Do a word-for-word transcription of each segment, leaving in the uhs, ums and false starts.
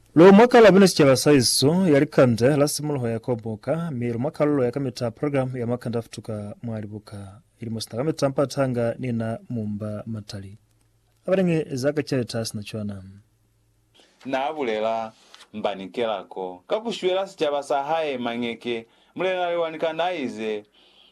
Lo mwaka la bines chava saiso yalikande la simulo ya koboka mi lo mwaka lo ya kamita program ya makanda futuka mwalibuka ili mosna kamita mpatanga nina mumba matali abarenge zaka chale tas na chwana na abulela mbanikelako kakushwela sichava sahaye mangeke mulena lewanika naize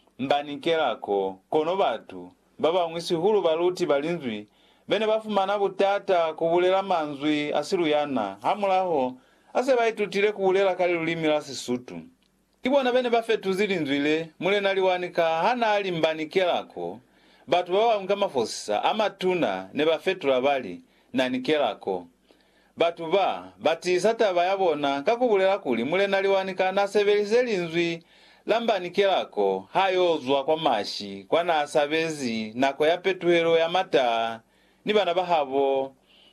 mbanikelako kono batu baba mwisi hulu baluti balinzwi bene bafumana butata kubulela manzwi asiruyana hamulaho ase baitutile kubulela kali lulimi la Sisutu kibona bene bafetu zilinzwile mulena liwanika hana ali mbanikelako batu baba ngama fosisa amatuna ne bafetu labali na nikelako batu ba bati sata bayabona kakubulela kuli mulena liwanika nasebelise linzwi lambanikelako hayozwa kwa mashi kwa nasabezi nako yapetuhero ya mata ni bana bahabo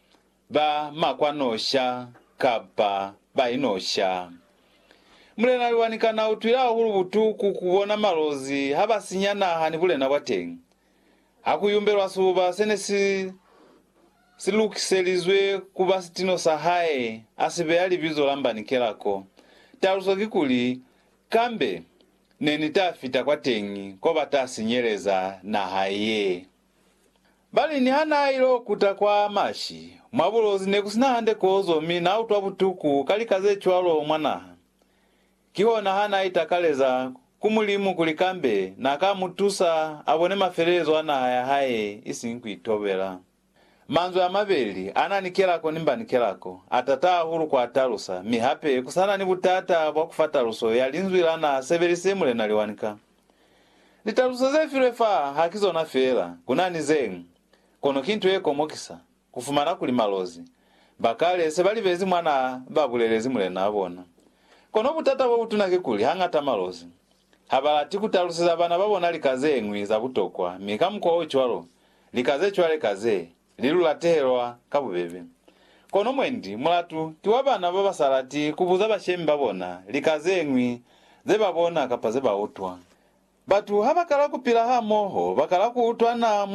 ba makwanosha kapa ba inosha mulena liwanika na utwila hulu butuku kubona malozi haba sinyana hani bulena bwatengi hakuyumbelwa suba senesi silukiselizwe kuba sitino sahaye asibe yali bizo lambanikelako taruso kikuli kambe neni tafita kwa tengi kwa batasinyeleza na haye bali ni hana ilo kutakwa mashi mwabulozi nekusina hande kozo mina utwa butuku kali kaze chwalo mwana kihona hana itakaleza kumulimu kulikambe na kamutusa abone maferezo ana haya haye isinku itobela manzo ya mabeli ananikelako nimbanikelako atataa huru kwa atarusa mihape kusana ni butata bwa kufata ruso yalinzwila na severise mulena liwanika litarusa zefirefa hakizo na fera kunani zengu kono kintu eko mokisa kufumana kuli malozi bakale sebali bezi mwana babulelezi mulena abona kono butata bwo butunake kuli hangata malozi habalati kutarusiza bana babona likaze engwi za butokwa mikamko ochwalo likaze chwale kaze lilulaterwa kabubebe kono mwendi mulatu tiwabana babasalati kubuza bashemba babona likaze engwi ze babona kapaze bautwa batu habakala kupila hamoho bakala kuutwa na